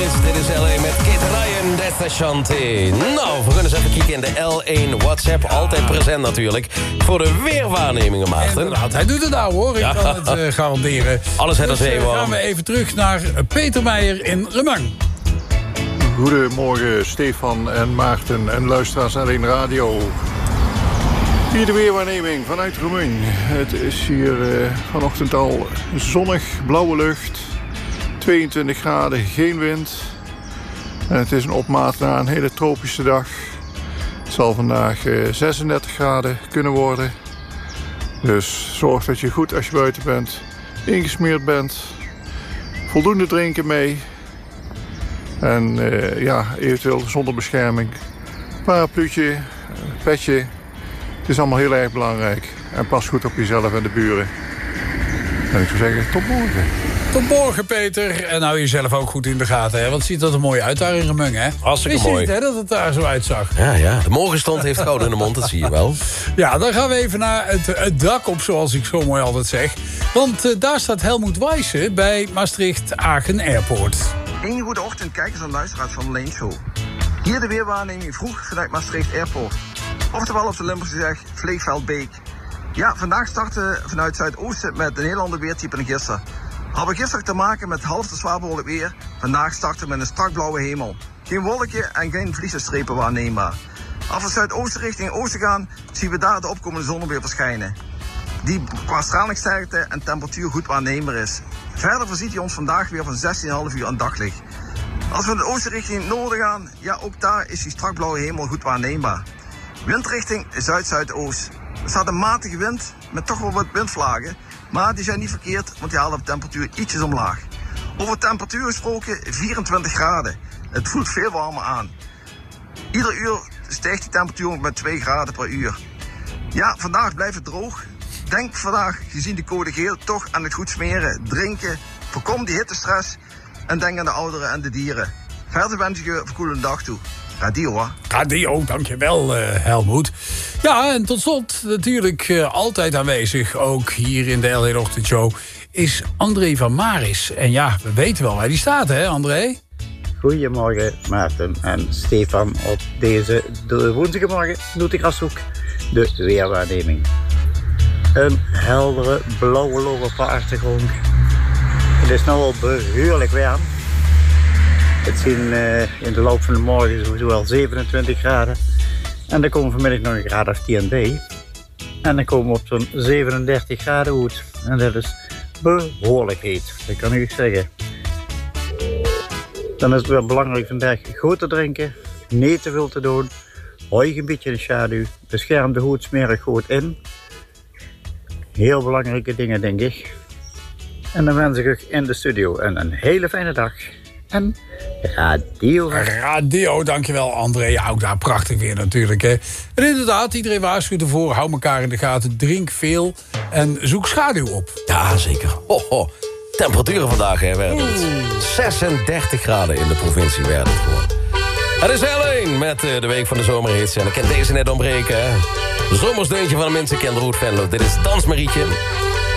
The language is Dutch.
Dit is L1 met Kit Ryan, Destination. Nou, we kunnen eens even kijken in de L1 WhatsApp. Altijd present natuurlijk. Voor de weerwaarnemingen, Maarten. Inderdaad, hij doet het nou hoor. Ik kan het garanderen. Alles het als dus, even. gaan we even terug naar Peter Meijer in Remang. Goedemorgen Stefan en Maarten en luisteraars naar L1 Radio. Hier de weerwaarneming vanuit Remung. Het is hier vanochtend al zonnig, blauwe lucht. 22 graden, geen wind. En het is een opmaat na een hele tropische dag. Het zal vandaag 36 graden kunnen worden. Dus zorg dat je goed als je buiten bent, ingesmeerd bent. Voldoende drinken mee. En eventueel zonder bescherming. Parapluutje, petje. Het is allemaal heel erg belangrijk. En pas goed op jezelf en de buren. En ik zou zeggen, tot morgen. Tot morgen, Peter. En hou jezelf ook goed in de gaten, hè? Want het ziet er mooi uit daar in Remung, hè? Hartstikke Wist je mooi. niet, hè, dat het daar zo uitzag? Ja, de morgenstond heeft goud in de mond, dat zie je wel. Ja, dan gaan we even naar het dak op, zoals ik zo mooi altijd zeg. Want daar staat Helmoet Wijssen bij Maastricht-Aachen Airport. Een goede ochtend, kijkers en luisteraars van Lane Show. Hier de weerwaarneming vroeg vanuit Maastricht Airport. Oftewel op de Limburgse zeg Vleegveldbeek. Ja, vandaag starten we vanuit Zuidoosten met een heel ander weertype dan gisteren. Hadden we gisteren te maken met half te zwaar bewolkt weer. Vandaag starten we met een strak blauwe hemel. Geen wolken en geen vliezenstrepen waarneembaar. Als we Zuidoosten richting oosten gaan, zien we daar de opkomende zon weer verschijnen. Die qua stralingssterkte en temperatuur goed waarneembaar is. Verder voorziet hij ons vandaag weer van 16,5 uur aan daglicht. Als we in de oosten richting het noorden gaan, ja ook daar is die strak blauwe hemel goed waarneembaar. Windrichting zuid-zuidoost. Er staat een matige wind met toch wel wat windvlagen. Maar die zijn niet verkeerd, want die halen de temperatuur ietsjes omlaag. Over temperatuur gesproken 24 graden. Het voelt veel warmer aan. Ieder uur stijgt die temperatuur met 2 graden per uur. Ja, vandaag blijft het droog. Denk vandaag, gezien de code geel, toch aan het goed smeren, drinken. Voorkom die hittestress en denk aan de ouderen en de dieren. Verder wens ik je een verkoelende dag toe. Radio, hoor. Radio, dankjewel Helmoet. Ja, en tot slot natuurlijk altijd aanwezig, ook hier in de L1 Ochtendshow, is André van Maris. En ja, we weten wel waar die staat, hè André? Goedemorgen Maarten en Stefan op deze woensdagmorgen doet ik als ook de weerwaarneming. Een heldere blauwe loop op de achtergrond. Het is nu al behoorlijk warm. Het zien in de loop van de morgen sowieso al 27 graden. En dan komen vanmiddag nog een graad of 10 bij. En dan komen we op zo'n 37 graden uit. En dat is behoorlijk heet, dat kan ik zeggen. Dan is het wel belangrijk vandaag goed te drinken, niet te veel te doen. Hou je een beetje in de schaduw, bescherm de hoed smerig goed in. Heel belangrijke dingen, denk ik. En dan wens ik u in de studio een hele fijne dag. En radio. Radio, dankjewel André. Ja, ook daar prachtig weer natuurlijk, hè. En inderdaad, iedereen waarschuwt ervoor. Hou elkaar in de gaten, drink veel en zoek schaduw op. Ja, zeker. Temperaturen vandaag, hè, werden het. 36 graden in de provincie werden het gewoon. Het is L1 met de week van de zomerhits. En ik kan deze net ontbreken, hè. Zomersdeuntje van de mensen kent Roet Venlo. Dit is Dans Marietje.